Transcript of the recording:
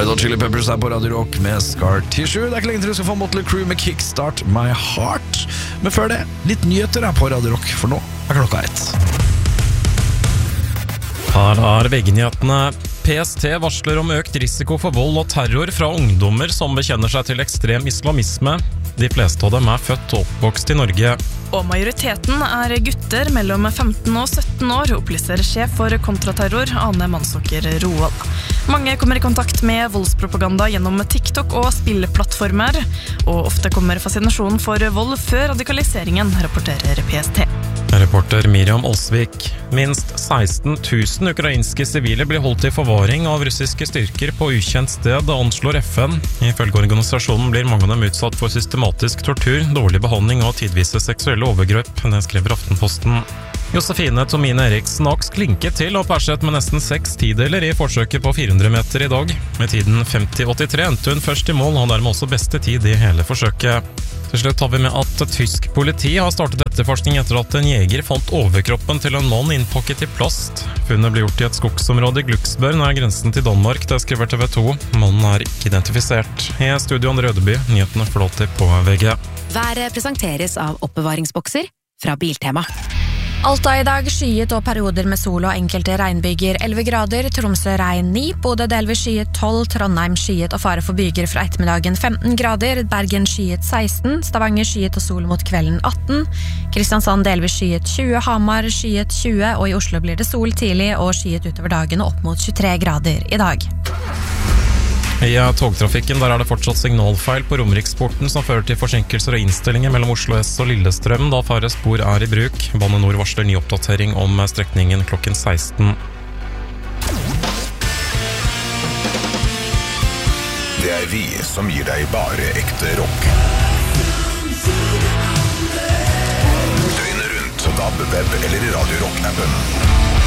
Red Hot Chili Peppers på Radio Rock med Scar Tissue. Det ikke lenge til du skal få Motley Crue med Kickstart My Heart. Men før det, litt nyheter på Radio Rock, for nå klokka 1. Her VG-nyhetene. PST varsler om økt risiko for vold og terror fra ungdommer som bekjenner seg til ekstrem islamisme. De fleste av dem født og oppvokst i Norge. Og majoriteten gutter mellom 15 og 17 år, opplyser sjef for kontraterror Ane Mannsåker Roald. Mange kommer i kontakt med voldspropaganda gjennom TikTok og spillplattformer, og ofte kommer fascinasjonen for vold før radikaliseringen, rapporterer PST. Reporter Miriam Olsvik. Minst 16 000 ukrainske sivile blir holdt i forvaring av russiske styrker på ukjent sted, anslår FN. Ifølge organisasjonen blir mange av dem utsatt for systematisk tortur, dårlig behandling og tidvise seksuelle overgrep, det skriver Aftenposten. Josefine Tomine Eriksen Aks klinket til og perset med nesten 6 tideler i forsøket på 400 meter i dag. Med tiden 50,83 endte hun først i mål, og dermed også beste tid i hele forsøket. Til slutt har vi med at tysk politi har startet etterforskning etter at en jeger fant overkroppen til en mann innpakket i plast. Funnet ble gjort i et skogsområde i Glucksberg nær grensen til Danmark, det skriver TV 2. Mannen ikke identifisert. I studio Andre Rødeby, nyhetene flåter på VG. Været presenteres av oppbevaringsbokser fra Biltema. Alta i dag skyet og perioder med sol og enkelte regnbyger 11 grader, Tromsø regn 9, Bodø delvis skyet 12, Trondheim skyet og fare for byger fra ettermiddagen 15 grader, Bergen skyet 16, Stavanger skyet og sol mot kvelden 18, Kristiansand delvis skyet 20, Hamar skyet 20, og i Oslo blir det sol tidlig og skyet utover dagen og opp mot 23 grader i dag. I togtrafikken der det fortsatt signalfeil på Romeriksporten som fører til forsinkelser og innstillinger mellom Oslo S og Lillestrøm da færre spor i bruk. Bane Nor varsler ny oppdatering om strekningen klokken 16. Det vi som gir deg bare ekte rock. Døgnet rundt på DAB, web eller i Radio Rock-appen.